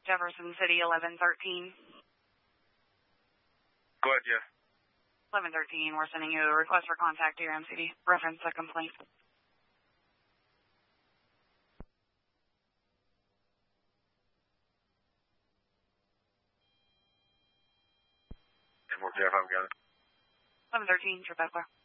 Jefferson City, 1113. Go ahead, Jeff. 1113, we're sending you a request for contact to your MCD. Reference the complaint. 4 Jeff, I've got it. 1113, Trip Eckler.